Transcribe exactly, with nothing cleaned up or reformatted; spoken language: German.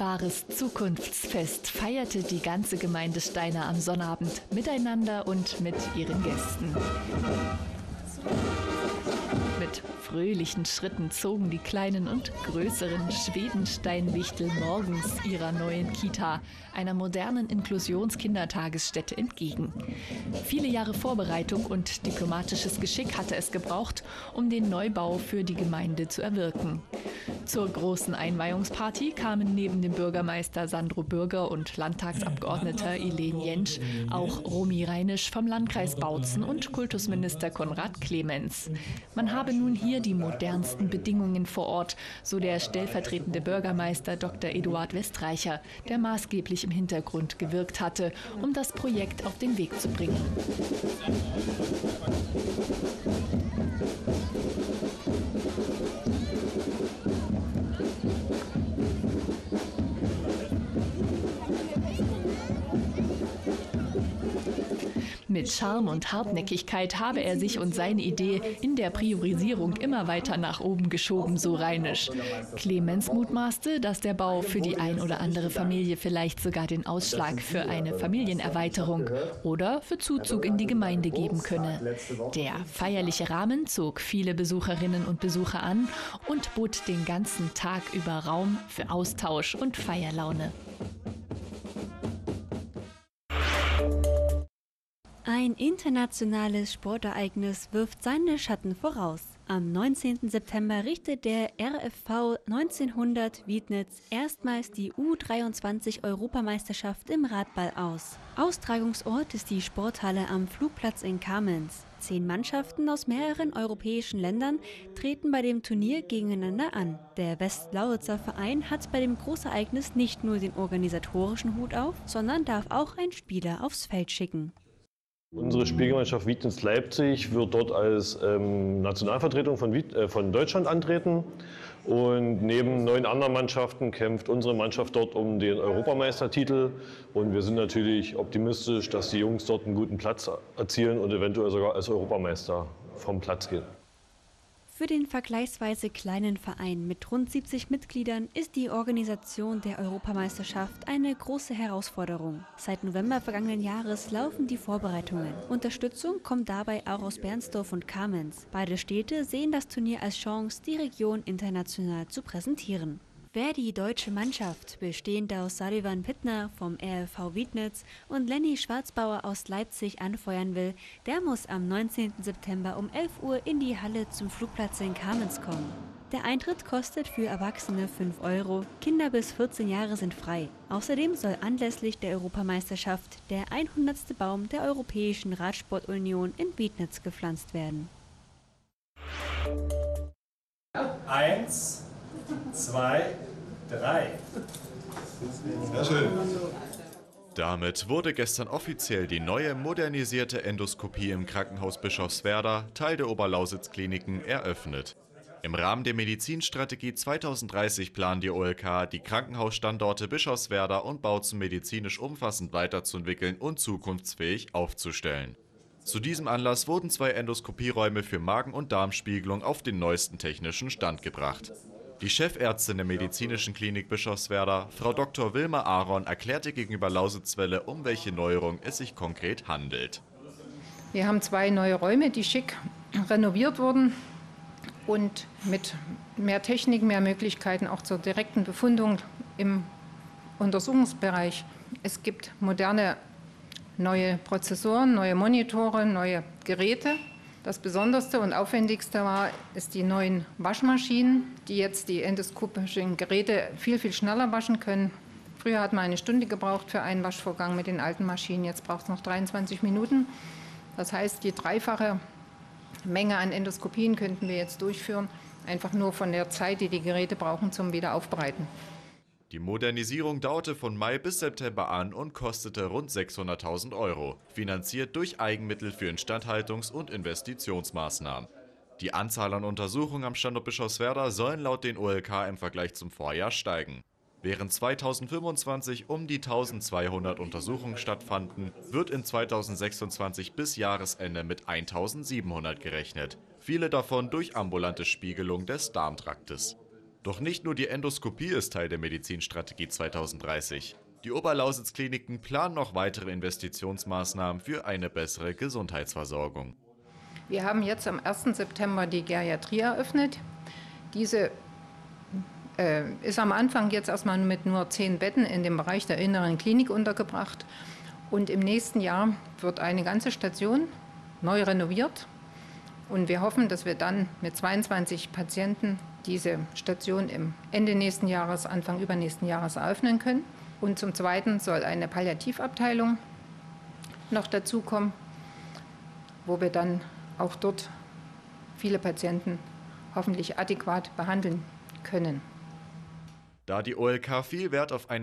wahres Zukunftsfest feierte die ganze Gemeinde Steiner am Sonnabend miteinander und mit ihren Gästen. Mit fröhlichen Schritten zogen die kleinen und größeren Schwedenstein-Wichtel morgens ihrer neuen Kita, einer modernen Inklusionskindertagesstätte, entgegen. Viele Jahre Vorbereitung und diplomatisches Geschick hatte es gebraucht, um den Neubau für die Gemeinde zu erwirken. Zur großen Einweihungsparty kamen neben dem Bürgermeister Sandro Bürger und Landtagsabgeordneter Elen Jentsch auch Romy Reinisch vom Landkreis Bautzen und Kultusminister Konrad Clemens. Man habe nun hier die modernsten Bedingungen vor Ort, so der stellvertretende Bürgermeister Doktor Eduard Westreicher, der maßgeblich im Hintergrund gewirkt hatte, um das Projekt auf den Weg zu bringen. Mit Charme und Hartnäckigkeit habe er sich und seine Idee in der Priorisierung immer weiter nach oben geschoben, so Reinisch. Clemens mutmaßte, dass der Bau für die ein oder andere Familie vielleicht sogar den Ausschlag für eine Familienerweiterung oder für Zuzug in die Gemeinde geben könne. Der feierliche Rahmen zog viele Besucherinnen und Besucher an und bot den ganzen Tag über Raum für Austausch und Feierlaune. Ein internationales Sportereignis wirft seine Schatten voraus. Am neunzehnten September richtet der R F V neunzehnhundert Wiednitz erstmals die U dreiundzwanzig-Europameisterschaft im Radball aus. Austragungsort ist die Sporthalle am Flugplatz in Kamenz. Zehn Mannschaften aus mehreren europäischen Ländern treten bei dem Turnier gegeneinander an. Der Westlausitzer Verein hat bei dem Großereignis nicht nur den organisatorischen Hut auf, sondern darf auch einen Spieler aufs Feld schicken. Unsere Spielgemeinschaft Wiednitz-Leipzig wird dort als ähm, Nationalvertretung von, Wied äh, von Deutschland antreten. Und neben neun anderen Mannschaften kämpft unsere Mannschaft dort um den Europameistertitel. Und wir sind natürlich optimistisch, dass die Jungs dort einen guten Platz erzielen und eventuell sogar als Europameister vom Platz gehen. Für den vergleichsweise kleinen Verein mit rund siebzig Mitgliedern ist die Organisation der Europameisterschaft eine große Herausforderung. Seit November vergangenen Jahres laufen die Vorbereitungen. Unterstützung kommt dabei auch aus Bernsdorf und Kamenz. Beide Städte sehen das Turnier als Chance, die Region international zu präsentieren. Wer die deutsche Mannschaft, bestehend aus Sullivan Pittner vom R F V Wiednitz und Lenny Schwarzbauer aus Leipzig, anfeuern will, der muss am neunzehnten September um elf Uhr in die Halle zum Flugplatz in Kamenz kommen. Der Eintritt kostet für Erwachsene fünf Euro, Kinder bis vierzehn Jahre sind frei. Außerdem soll anlässlich der Europameisterschaft der hundertste Baum der Europäischen Radsportunion in Wiednitz gepflanzt werden. Eins. Zwei, drei. Sehr schön. Damit wurde gestern offiziell die neue modernisierte Endoskopie im Krankenhaus Bischofswerda, Teil der Oberlausitz-Kliniken, eröffnet. Im Rahmen der Medizinstrategie zweitausenddreißig plant die O L K, die Krankenhausstandorte Bischofswerda und Bautzen medizinisch umfassend weiterzuentwickeln und zukunftsfähig aufzustellen. Zu diesem Anlass wurden zwei Endoskopieräume für Magen- und Darmspiegelung auf den neuesten technischen Stand gebracht. Die Chefärztin der medizinischen Klinik Bischofswerda, Frau Doktor Wilma Aaron, erklärte gegenüber Lausitzwelle, um welche Neuerung es sich konkret handelt. Wir haben zwei neue Räume, die schick renoviert wurden und mit mehr Technik, mehr Möglichkeiten auch zur direkten Befundung im Untersuchungsbereich. Es gibt moderne neue Prozessoren, neue Monitore, neue Geräte. Das Besonderste und Aufwendigste war, ist die neuen Waschmaschinen, die jetzt die endoskopischen Geräte viel, viel schneller waschen können. Früher hat man eine Stunde gebraucht für einen Waschvorgang mit den alten Maschinen, jetzt braucht es noch dreiundzwanzig Minuten. Das heißt, die dreifache Menge an Endoskopien könnten wir jetzt durchführen, einfach nur von der Zeit, die die Geräte brauchen zum Wiederaufbereiten. Die Modernisierung dauerte von Mai bis September an und kostete rund sechshunderttausend Euro, finanziert durch Eigenmittel für Instandhaltungs- und Investitionsmaßnahmen. Die Anzahl an Untersuchungen am Standort Bischofswerda sollen laut den O L K im Vergleich zum Vorjahr steigen. Während zweitausendfünfundzwanzig um die eintausendzweihundert Untersuchungen stattfanden, wird in zweitausendsechsundzwanzig bis Jahresende mit eintausendsiebenhundert gerechnet. Viele davon durch ambulante Spiegelung des Darmtraktes. Doch nicht nur die Endoskopie ist Teil der Medizinstrategie zweitausenddreißig. Die Oberlausitz-Kliniken planen noch weitere Investitionsmaßnahmen für eine bessere Gesundheitsversorgung. Wir haben jetzt am ersten September die Geriatrie eröffnet. Diese äh, ist am Anfang jetzt erstmal mit nur zehn Betten in dem Bereich der inneren Klinik untergebracht. Und im nächsten Jahr wird eine ganze Station neu renoviert. Und wir hoffen, dass wir dann mit zweiundzwanzig Patienten diese Station im Ende nächsten Jahres, Anfang übernächsten Jahres eröffnen können. Und zum Zweiten soll eine Palliativabteilung noch dazukommen, wo wir dann auch dort viele Patienten hoffentlich adäquat behandeln können. Da die O L K viel Wert auf eine